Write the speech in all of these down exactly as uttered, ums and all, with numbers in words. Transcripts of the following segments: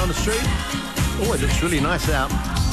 down the street. Oh, it looks really nice out.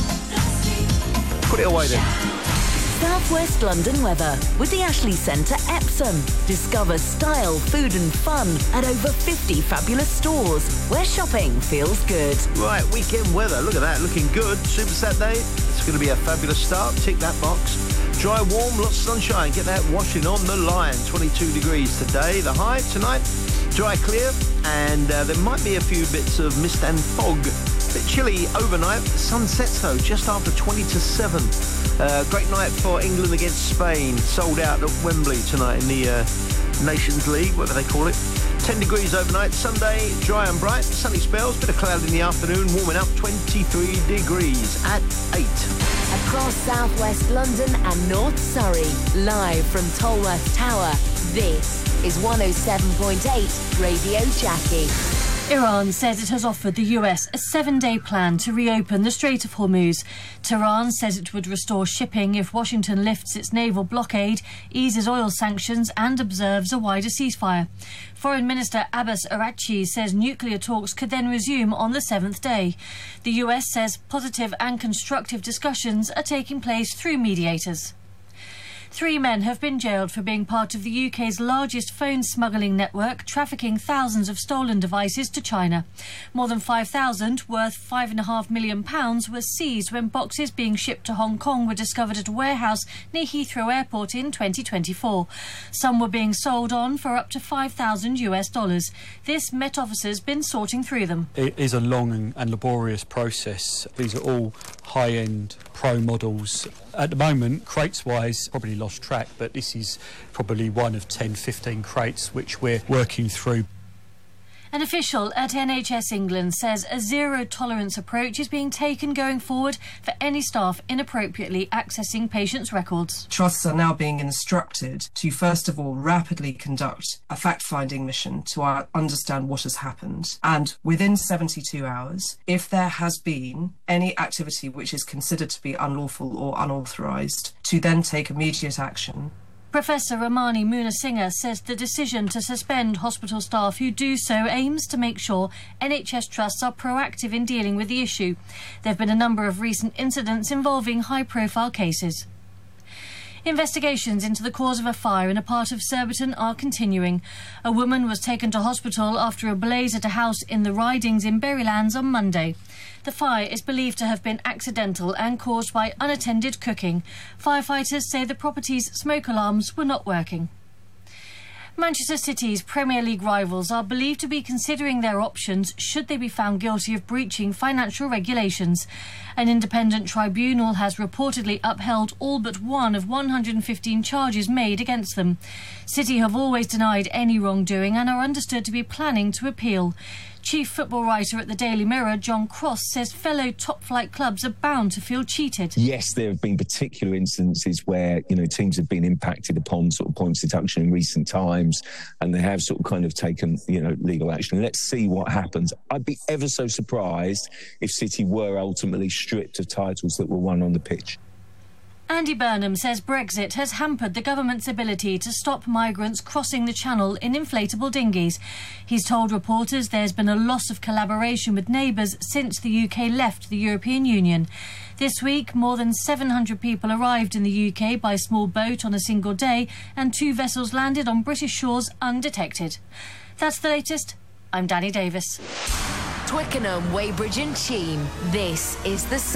Put it away then. South West London weather with the Ashley Centre Epsom. Discover style, food and fun at over fifty fabulous stores where shopping feels good. Right, weekend weather. Look at that, looking good. Super Saturday. It's going to be a fabulous start. Tick that box. Dry, warm, lots of sunshine. Get that washing on the line. twenty-two degrees today. The high tonight, dry, clear, and uh, there might be a few bits of mist and fog. Bit chilly overnight. The sun sets though just after twenty to seven. Uh, great night for England against Spain. Sold out at Wembley tonight in the uh, Nations League, whatever they call it. ten degrees overnight. Sunday, dry and bright. Sunny spells, bit of cloud in the afternoon. Warming up, twenty-three degrees at eight. Across southwest London and North Surrey, live from Tolworth Tower, this is one oh seven point eight Radio Jackie. Iran says it has offered the U S a seven-day plan to reopen the Strait of Hormuz. Tehran says it would restore shipping if Washington lifts its naval blockade, eases oil sanctions and observes a wider ceasefire. Foreign Minister Abbas Araghchi says nuclear talks could then resume on the seventh day. The U S says positive and constructive discussions are taking place through mediators. Three men have been jailed for being part of the U K's largest phone smuggling network, trafficking thousands of stolen devices to China. More than five thousand, worth five point five million pounds, were seized when boxes being shipped to Hong Kong were discovered at a warehouse near Heathrow Airport in twenty twenty-four. Some were being sold on for up to five thousand US dollars. This Met officer's been sorting through them. It is a long and, and laborious process. These are all high-end pro models. At the moment, crates-wise, probably lost track, but this is probably one of ten, fifteen crates which we're working through. An official at N H S England says a zero-tolerance approach is being taken going forward for any staff inappropriately accessing patients' records. Trusts are now being instructed to, first of all, rapidly conduct a fact-finding mission to uh, understand what has happened. And within seventy-two hours, if there has been any activity which is considered to be unlawful or unauthorised, to then take immediate action. Professor Ramani Munasinghe says the decision to suspend hospital staff who do so aims to make sure N H S trusts are proactive in dealing with the issue. There have been a number of recent incidents involving high-profile cases. Investigations into the cause of a fire in a part of Surbiton are continuing. A woman was taken to hospital after a blaze at a house in the Ridings in Berrylands on Monday. The fire is believed to have been accidental and caused by unattended cooking. Firefighters say the property's smoke alarms were not working. Manchester City's Premier League rivals are believed to be considering their options should they be found guilty of breaching financial regulations. An independent tribunal has reportedly upheld all but one of one hundred fifteen charges made against them. City have always denied any wrongdoing and are understood to be planning to appeal. Chief football writer at the Daily Mirror, John Cross, says fellow top-flight clubs are bound to feel cheated. Yes, there have been particular instances where, you know, teams have been impacted upon sort of points deduction in recent times, and they have sort of kind of taken, you know, legal action. Let's see what happens. I'd be ever so surprised if City were ultimately stripped of titles that were won on the pitch. Andy Burnham says Brexit has hampered the government's ability to stop migrants crossing the channel in inflatable dinghies. He's told reporters there's been a loss of collaboration with neighbours since the U K left the European Union. This week, more than seven hundred people arrived in the U K by small boat on a single day, and two vessels landed on British shores undetected. That's the latest. I'm Danny Davis. Twickenham, Weybridge and Cheam. This is the